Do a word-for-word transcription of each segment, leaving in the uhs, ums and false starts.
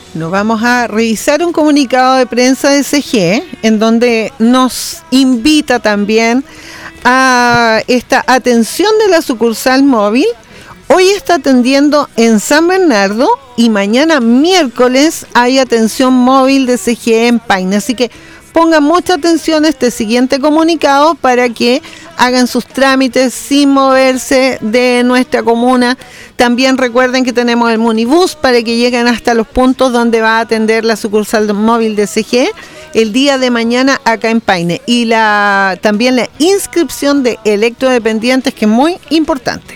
Nos vamos a revisar un comunicado de prensa de C G E en donde nos invita también a esta atención de la sucursal móvil. Hoy está atendiendo en San Bernardo y mañana miércoles hay atención móvil de C G E en Paine. Así que pongan mucha atención a este siguiente comunicado para que hagan sus trámites sin moverse de nuestra comuna. También recuerden que tenemos el Munibus para que lleguen hasta los puntos donde va a atender la sucursal móvil de C G E el día de mañana acá en Paine. Y la también la inscripción de electrodependientes, que es muy importante.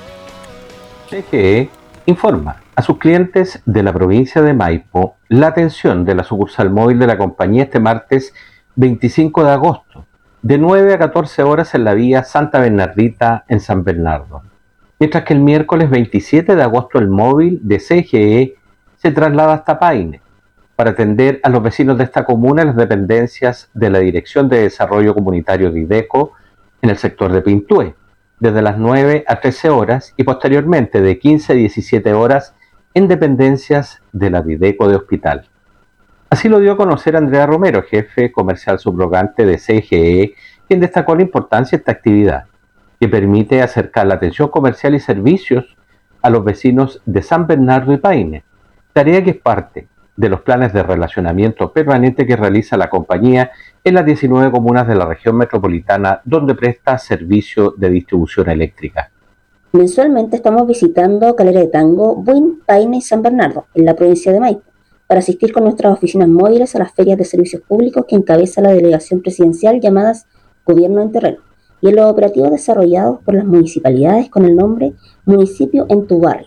C G E informa a sus clientes de la provincia de Maipo la atención de la sucursal móvil de la compañía este martes veinticinco de agosto, de nueve a catorce horas en la vía Santa Bernardita en San Bernardo, mientras que el miércoles veintisiete de agosto el móvil de C G E se traslada hasta Paine para atender a los vecinos de esta comuna en las dependencias de la Dirección de Desarrollo Comunitario de IDECO en el sector de Pintué, desde las nueve a trece horas y posteriormente de quince a diecisiete horas en dependencias de la Dideco de Hospital. Así lo dio a conocer Andrea Romero, jefe comercial subrogante de C G E, quien destacó la importancia de esta actividad, que permite acercar la atención comercial y servicios a los vecinos de San Bernardo y Paine, tarea que es parte de los planes de relacionamiento permanente que realiza la compañía en las diecinueve comunas de la región metropolitana donde presta servicio de distribución eléctrica. Mensualmente estamos visitando Calera de Tango, Buin, Paine y San Bernardo, en la provincia de Maipo, para asistir con nuestras oficinas móviles a las ferias de servicios públicos que encabeza la delegación presidencial llamadas Gobierno en Terreno, y en los operativos desarrollados por las municipalidades con el nombre Municipio en tu Barrio.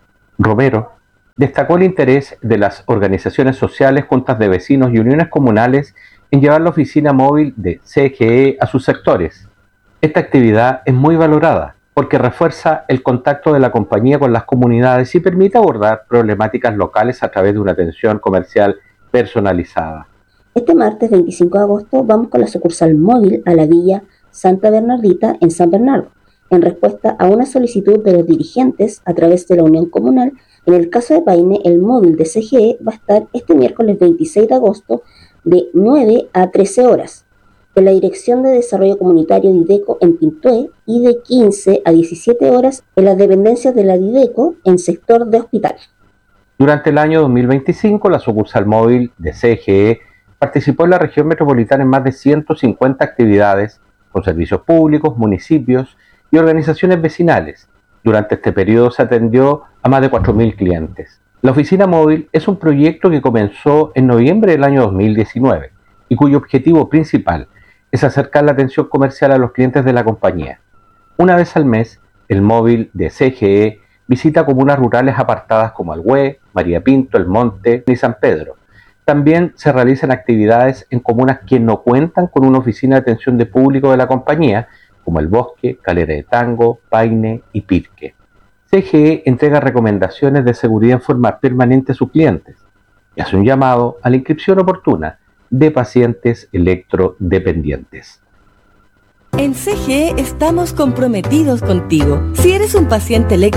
Romero destacó el interés de las organizaciones sociales, juntas de vecinos y uniones comunales en llevar la oficina móvil de C G E a sus sectores. Esta actividad es muy valorada porque refuerza el contacto de la compañía con las comunidades y permite abordar problemáticas locales a través de una atención comercial personalizada. Este martes veinticinco de agosto vamos con la sucursal móvil a la villa Santa Bernardita en San Bernardo, en respuesta a una solicitud de los dirigentes a través de la Unión Comunal. En el caso de Paine, el móvil de C G E va a estar este miércoles veintiséis de agosto de nueve a trece horas en la Dirección de Desarrollo Comunitario de IDECO en Pintué y de quince a diecisiete horas en las dependencias de la DIDECO en sector de Hospital. Durante el año dos mil veinticinco, la sucursal móvil de C G E participó en la región metropolitana en más de ciento cincuenta actividades con servicios públicos, municipios y organizaciones vecinales. Durante este periodo se atendió a más de cuatro mil clientes. La oficina móvil es un proyecto que comenzó en noviembre del año dos mil diecinueve y cuyo objetivo principal es acercar la atención comercial a los clientes de la compañía. Una vez al mes, el móvil de C G E visita comunas rurales apartadas como Alhué, María Pinto, El Monte y San Pedro. También se realizan actividades en comunas que no cuentan con una oficina de atención de público de la compañía, como El Bosque, Calera de Tango, Paine y Pirque. C G E entrega recomendaciones de seguridad en forma permanente a sus clientes y hace un llamado a la inscripción oportuna de pacientes electrodependientes. En C G E estamos comprometidos contigo. Si eres un paciente electrodependiente,